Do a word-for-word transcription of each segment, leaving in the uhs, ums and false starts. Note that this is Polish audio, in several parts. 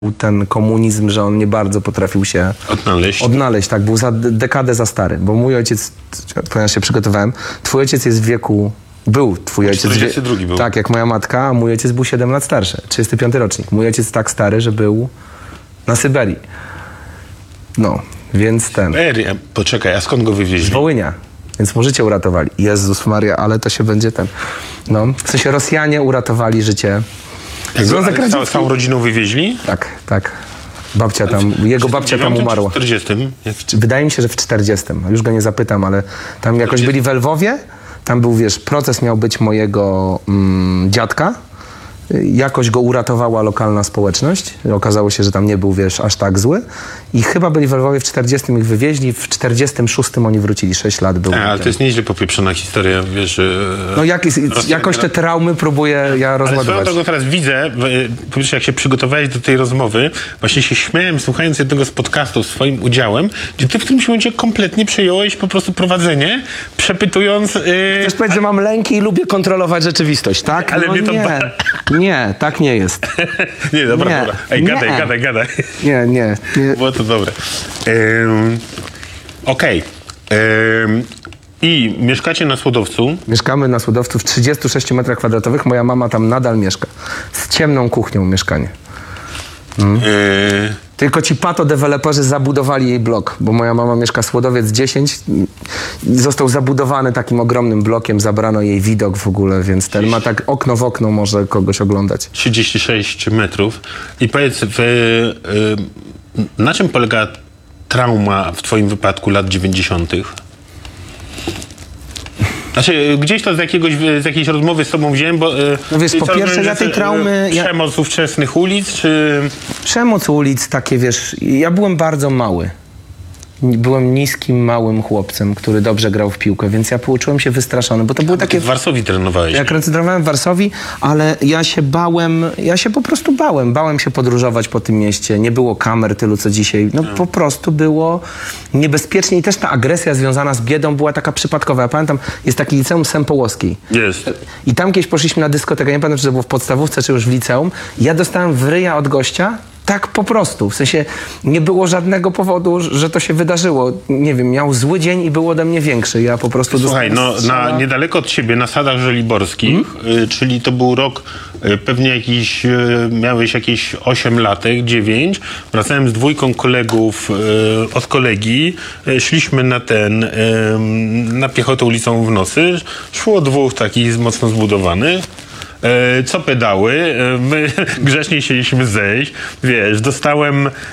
ten komunizm, że on nie bardzo potrafił się odnaleźć. odnaleźć. Tak, był za dekadę za stary, bo mój ojciec, ponieważ się przygotowałem, twój ojciec jest w wieku, był twój ojciec. czterdziesty drugi był. Tak, jak moja matka, a mój ojciec był siedem lat starszy, trzydziesty piąty rocznik. Mój ojciec tak stary, że był na Syberii. No, więc ten... Syberii, poczekaj, a skąd go wywieźli? Z Wołynia. Więc mu życie uratowali. Jezus Maria, ale to się będzie ten... No, w sensie Rosjanie uratowali życie. Związek Radziecki. Całą rodziną wywieźli? Tak, tak. Babcia tam, jego babcia tam umarła. W czterdziestym? Wydaje mi się, że w czterdziestym. Już go nie zapytam, ale tam jakoś byli w Lwowie. Tam był, wiesz, proces miał być mojego mm, dziadka. Jakoś go uratowała lokalna społeczność. Okazało się, że tam nie był, wiesz, aż tak zły. I chyba byli w Lwowie w czterdziestym, ich wywieźli. W czterdziestym szóstym oni wrócili, sześć lat był. A, ale to jest nieźle popieprzona historia, wiesz... No jak, jakoś te traumy próbuję ja rozładować. Ale swoją teraz widzę, powiesz, jak się przygotowałeś do tej rozmowy, właśnie się śmiałem, słuchając jednego z podcastów swoim udziałem, gdzie ty w którymś momencie kompletnie przejąłeś po prostu prowadzenie, przepytując... Yy... Chcesz powiedzieć, że mam lęki i lubię kontrolować rzeczywistość, tak? Ale no mnie to... nie, nie, tak nie jest. nie, dobra, nie, dobra. Ej, gadaj, nie. gadaj, gadaj. Nie, nie. nie. Było to dobre. Ym, Okej. Okay. I mieszkacie na Słodowcu? Mieszkamy na Słodowcu w trzydziestu sześciu metrach kwadratowych. Moja mama tam nadal mieszka. Z ciemną kuchnią mieszkanie. Mm. Yy... Tylko ci pato-deweloperzy zabudowali jej blok, bo moja mama mieszka Słodowiec dziesięć i został zabudowany takim ogromnym blokiem, zabrano jej widok w ogóle, więc ten ma tak okno w okno może kogoś oglądać. trzydzieści sześć metrów. I powiedz, w, y, na czym polega trauma w twoim wypadku lat dziewięćdziesiątych? Znaczy, gdzieś to z, jakiegoś, z jakiejś rozmowy z tobą wziąłem, bo... No wiesz, po pierwsze, ja tej traumy... Przemoc ja... ówczesnych ulic, czy... Przemoc ulic, takie, wiesz... Ja byłem bardzo mały. Byłem niskim, małym chłopcem, który dobrze grał w piłkę, więc ja poczułem się wystraszony, bo to były A, takie... W Warszawii trenowałeś. Ja trenowałem w Warszawie, ale ja się bałem, ja się po prostu bałem. Bałem się podróżować po tym mieście. Nie było kamer tylu, co dzisiaj. No po prostu było niebezpiecznie i też ta agresja związana z biedą była taka przypadkowa. Ja pamiętam, jest taki liceum Sępołowskiej. Jest. I tam kiedyś poszliśmy na dyskotekę, nie pamiętam, czy to było w podstawówce, czy już w liceum. Ja dostałem w ryja od gościa, tak po prostu. W sensie nie było żadnego powodu, że to się wydarzyło. Nie wiem, miał zły dzień i był ode mnie większy. Ja po prostu... Słuchaj, no na, niedaleko od ciebie, na Sadach Żoliborskich, hmm? y, czyli to był rok, y, pewnie jakiś, y, miałeś jakieś osiem latek, dziewięć. Wracałem z dwójką kolegów y, od kolegi. Y, szliśmy na ten, y, na piechotę ulicą w Nosy. Szło dwóch takich mocno zbudowanych. E, co pedały, e, my grzecznie chcieliśmy zejść, wiesz, dostałem e,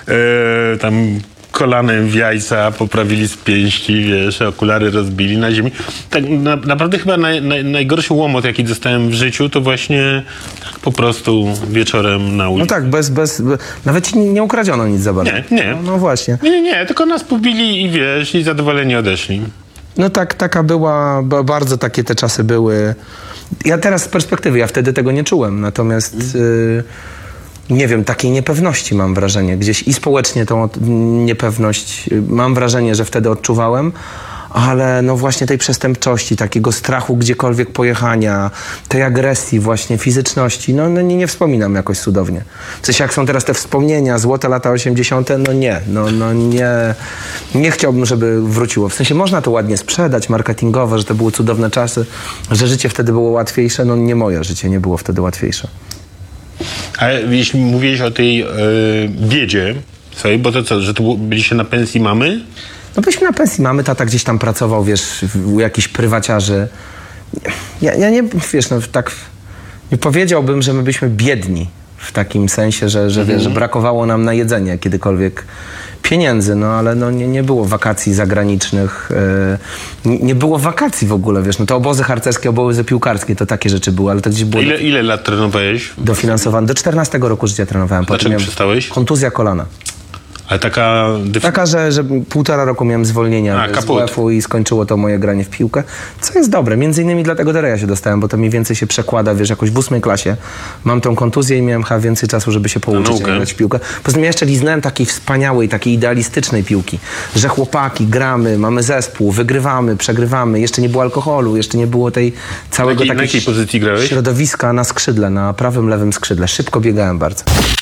tam kolanem w jajca, poprawili z pięści, wiesz, okulary rozbili na ziemi. Tak na, naprawdę chyba naj, naj, najgorszy łomot, jaki dostałem w życiu, to właśnie tak po prostu wieczorem na ulicy. No tak, bez, bez, bez nawet ci nie ukradziono nic za bardzo. Nie, nie. No, no właśnie. Nie, nie, nie, tylko nas pobili i wiesz, i zadowoleni odeszli. No tak, taka była, bardzo takie te czasy były. Ja teraz z perspektywy, ja wtedy tego nie czułem, natomiast yy, nie wiem, takiej niepewności mam wrażenie, gdzieś i społecznie tą niepewność yy, mam wrażenie, że wtedy odczuwałem, ale no właśnie tej przestępczości, takiego strachu gdziekolwiek pojechania, tej agresji właśnie, fizyczności, no, no nie, nie wspominam jakoś cudownie. W sensie jak są teraz te wspomnienia, złote lata osiemdziesiąte, no nie, no, no nie, nie chciałbym, żeby wróciło. W sensie można to ładnie sprzedać, marketingowo, że to były cudowne czasy, że życie wtedy było łatwiejsze, no nie moje życie nie było wtedy łatwiejsze. A jeśli mówiłeś o tej yy, biedzie swojej, bo to co, że to byliście na pensji mamy? No byliśmy na pensji mamy, tata gdzieś tam pracował, wiesz, u jakichś prywaciarzy. Ja, ja nie, wiesz, no tak, nie powiedziałbym, że my byliśmy biedni w takim sensie, że, że, mhm. wiesz, że brakowało nam na jedzenie kiedykolwiek pieniędzy, no ale no, nie, nie było wakacji zagranicznych, yy, nie, nie było wakacji w ogóle, wiesz, no to obozy harcerskie, obozy piłkarskie, to takie rzeczy były, ale to gdzieś było... Ile, ile lat trenowałeś? Dofinansowane. Do czternastego roku życia trenowałem. Dlaczego przestałeś? Kontuzja kolana. Ale taka... Taka, że, że półtora roku miałem zwolnienia A, z W F-u i skończyło to moje granie w piłkę, co jest dobre. Między innymi dlatego do Reja się dostałem, bo to mniej więcej się przekłada, wiesz, jakoś w ósmej klasie. Mam tą kontuzję i miałem chyba więcej czasu, żeby się pouczyć grać w piłkę. Poza tym ja jeszcze liznąłem takiej wspaniałej, takiej idealistycznej piłki, że chłopaki, gramy, mamy zespół, wygrywamy, przegrywamy, jeszcze nie było alkoholu, jeszcze nie było tej całego takiej, takiej pozycji grałeś? środowiska na skrzydle, na prawym, lewym skrzydle. Szybko biegałem bardzo.